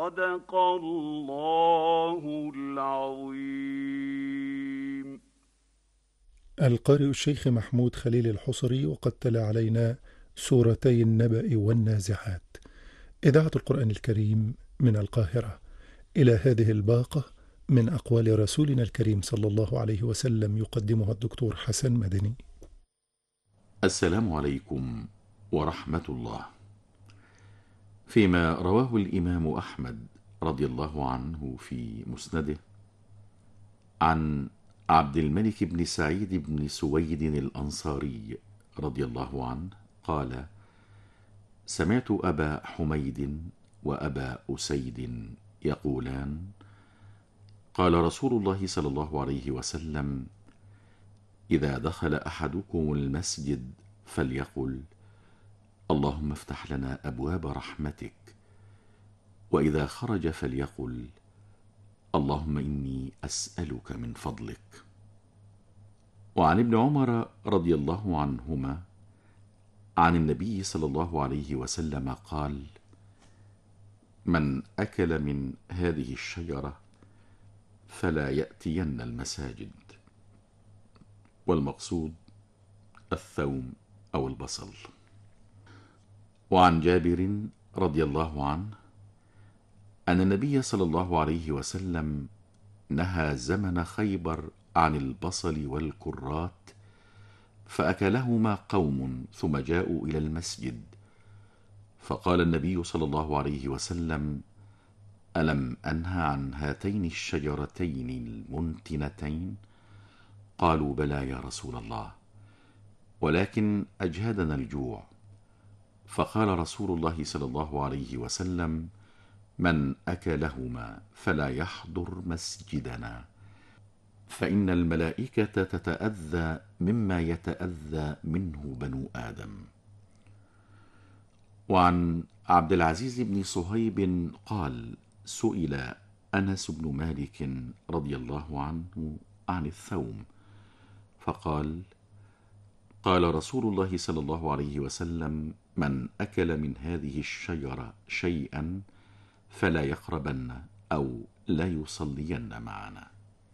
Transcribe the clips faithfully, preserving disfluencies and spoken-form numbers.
صدق الله العظيم. القارئ الشيخ محمود خليل الحصري، وقد تلا علينا سورتي النبأ والنازعات. إذاعة القرآن الكريم من القاهرة. إلى هذه الباقة من أقوال رسولنا الكريم صلى الله عليه وسلم يقدمها الدكتور حسن مدني. السلام عليكم ورحمة الله. فيما رواه الإمام أحمد رضي الله عنه في مسنده عن عبد الملك بن سعيد بن سويد الأنصاري رضي الله عنه قال: سمعت أبا حميد وأبا أسيد يقولان: قال رسول الله صلى الله عليه وسلم: إذا دخل أحدكم المسجد فليقل: اللهم افتح لنا أبواب رحمتك، وإذا خرج فليقل: اللهم إني أسألك من فضلك. وعن ابن عمر رضي الله عنهما عن النبي صلى الله عليه وسلم قال: من أكل من هذه الشجرة فلا يأتين المساجد. والمقصود الثوم أو البصل. وعن جابر رضي الله عنه أن النبي صلى الله عليه وسلم نهى زمن خيبر عن البصل والكرات، فأكلهما قوم ثم جاءوا إلى المسجد، فقال النبي صلى الله عليه وسلم: ألم أنهى عن هاتين الشجرتين المنتنتين؟ قالوا: بلى يا رسول الله، ولكن أجهدنا الجوع. فقال رسول الله صلى الله عليه وسلم: من أكلهما فلا يحضر مسجدنا، فإن الملائكة تتأذى مما يتأذى منه بنو آدم. وعن عبد العزيز بن صهيب قال: سئل أنس بن مالك رضي الله عنه عن الثوم، فقال: قال رسول الله صلى الله عليه وسلم: من أكل من هذه الشجرة شيئا فلا يقربن أو لا يصلين معنا.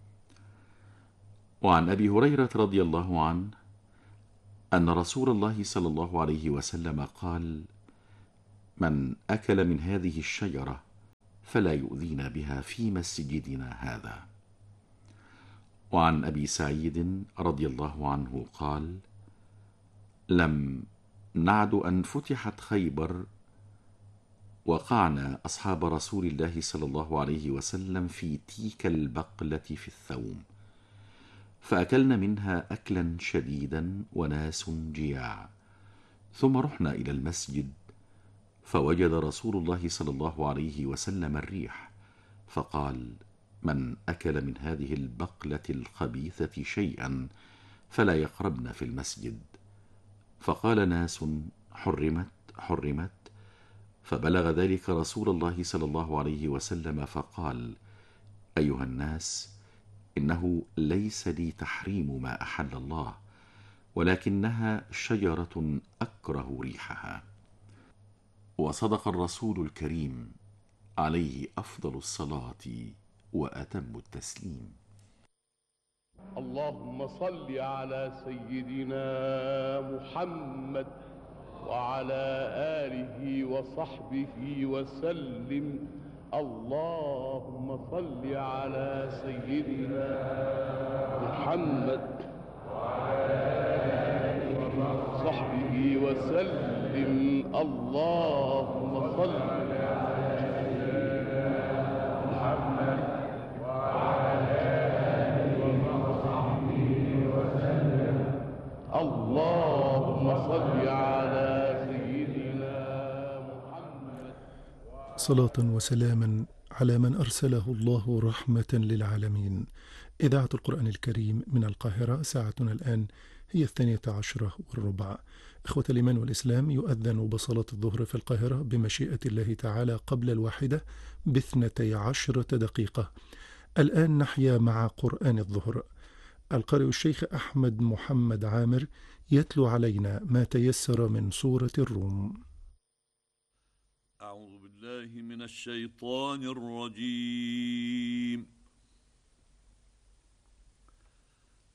وعن أبي هريرة رضي الله عنه أن رسول الله صلى الله عليه وسلم قال: من أكل من هذه الشجرة فلا يؤذينا بها في مسجدنا هذا. وعن أبي سعيد رضي الله عنه قال: لم نعد أن فتحت خيبر وقعنا أصحاب رسول الله صلى الله عليه وسلم في تيك البقلة في الثوم، فأكلنا منها أكلا شديدا وناس جياع، ثم رحنا إلى المسجد فوجد رسول الله صلى الله عليه وسلم الريح، فقال: من أكل من هذه البقلة الخبيثة شيئا فلا يقربن في المسجد. فقال ناس: حرمت حرمت. فبلغ ذلك رسول الله صلى الله عليه وسلم فقال: أيها الناس، إنه ليس لي تحريم ما أحل الله، ولكنها شجرة أكره ريحها. وصدق الرسول الكريم عليه أفضل الصلاة وأتم التسليم. اللهم صل على سيدنا محمد وعلى آله وصحبه وسلم. اللهم صل على سيدنا محمد وعلى آله وصحبه وسلم. اللهم صل على سيدنا محمد وعلى آله وصحبه وسلم. اللهم صل على سيدنا محمد. صلاة وسلاما على من أرسله الله رحمة للعالمين. إذاعة القرآن الكريم من القاهرة. ساعتنا الآن هي الثانية عشرة والربع. إخوة الإيمان والإسلام، يؤذن بصلاة الظهر في القاهرة بمشيئة الله تعالى قبل الواحدة باثنتي عشرة دقيقة. الآن نحيا مع قرآن الظهر. القارئ الشيخ أحمد محمد عامر يتلو علينا ما تيسر من سورة الروم. أعوذ بالله من الشيطان الرجيم.